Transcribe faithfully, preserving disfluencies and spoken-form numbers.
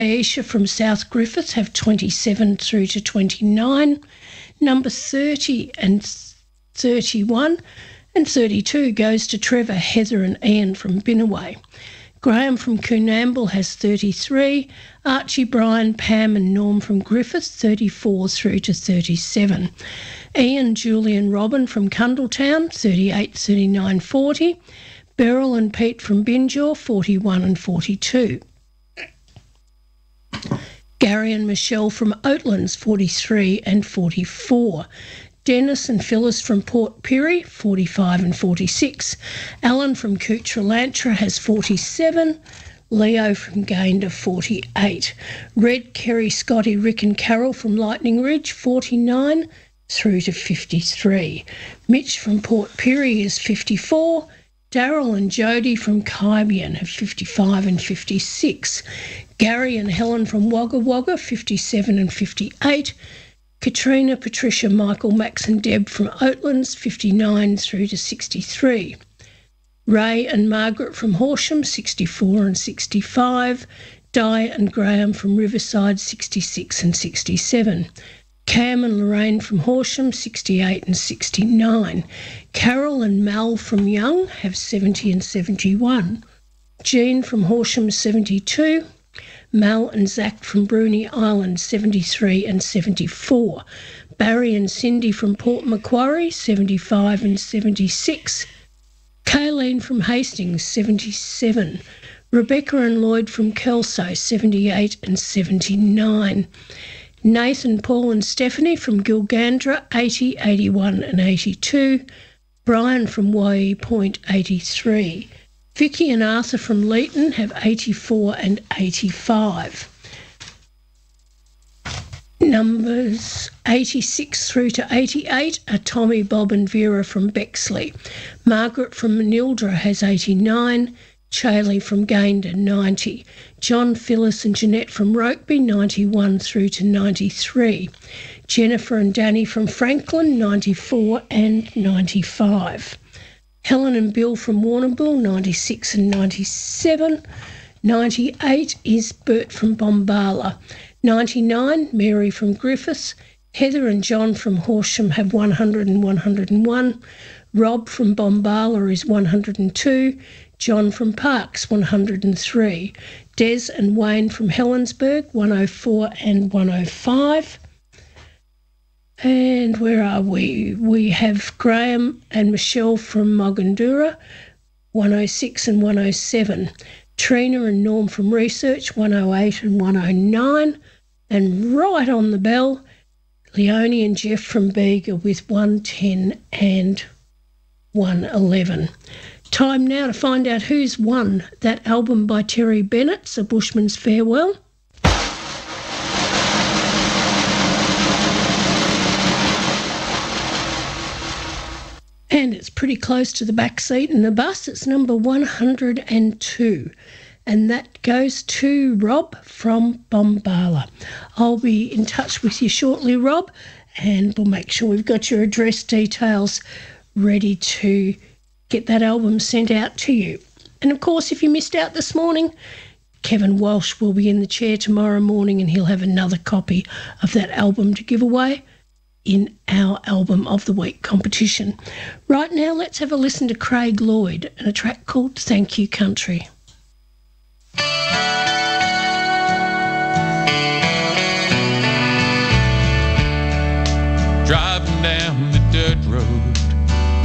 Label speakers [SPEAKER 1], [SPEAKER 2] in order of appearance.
[SPEAKER 1] Aisha from South Griffith have twenty-seven through to twenty-nine. Number thirty and thirty-one and thirty-two goes to Trevor, Heather and Ian from Binnaway. Graham from Coonamble has thirty-three. Archie, Brian, Pam and Norm from Griffith, thirty-four through to thirty-seven. Ian, Julian, Robin from Cundletown, thirty-eight, thirty-nine, forty. Beryl and Pete from Binjaw, forty-one and forty-two. Gary and Michelle from Oatlands, forty-three and forty-four. Dennis and Phyllis from Port Pirie, forty-five and forty-six. Alan from Cutra-Lantra has forty-seven. Leo from Gayndah, forty-eight. Red, Kerry, Scotty, Rick and Carol from Lightning Ridge, forty-nine through to fifty-three. Mitch from Port Pirie is fifty-four. Daryl and Jody from Kybian have fifty-five and fifty-six. Gary and Helen from Wagga Wagga, fifty-seven and fifty-eight. Katrina, Patricia, Michael, Max and Deb from Oatlands, fifty-nine through to sixty-three. Ray and Margaret from Horsham, sixty-four and sixty-five. Di and Graham from Riverside, sixty-six and sixty-seven. Cam and Lorraine from Horsham, sixty-eight and sixty-nine. Carol and Mal from Young have seventy and seventy-one. Jean from Horsham, seventy-two. Mal and Zach from Bruny Island, seventy-three and seventy-four. Barry and Cindy from Port Macquarie, seventy-five and seventy-six. Kayleen from Hastings, seventy-seven. Rebecca and Lloyd from Kelso, seventy-eight and seventy-nine. Nathan, Paul and Stephanie from Gilgandra, eighty, eighty-one and eighty-two. Brian from Waee Point, eighty-three. Vicky and Arthur from Leeton have eighty-four and eighty-five. Numbers eighty-six through to eighty-eight are Tommy, Bob and Vera from Bexley. Margaret from Manildra has eighty-nine. Chailey from Gayndah, ninety. John, Phyllis and Jeanette from Rokeby, ninety-one through to ninety-three. Jennifer and Danny from Franklin, ninety-four and ninety-five. Helen and Bill from Warrnambool, ninety-six and ninety-seven. ninety-eight is Bert from Bombala. ninety-nine, Mary from Griffiths. Heather and John from Horsham have one hundred and one hundred and one. Rob from Bombala is one hundred and two. John from Parks, one hundred and three. Des and Wayne from Helensburgh, one oh four and one oh five. And where are we? We have Graham and Michelle from Mogandura, one oh six and one oh seven. Trina and Norm from Research, one oh eight and one oh nine. And right on the bell, Leonie and Jeff from Bega with one ten and one eleven. Time now to find out who's won that album by Terry Bennett, A Bushman's Farewell. And it's pretty close to the back seat in the bus. It's number one hundred and two. And that goes to Rob from Bombala. I'll be in touch with you shortly, Rob, and we'll make sure we've got your address details ready to get that album sent out to you. And of course, if you missed out this morning, Kevin Walsh will be in the chair tomorrow morning and he'll have another copy of that album to give away in our Album of the Week competition. Right now, let's have a listen to Craig Lloyd and a track called Thank You Country.
[SPEAKER 2] Driving down the dirt road,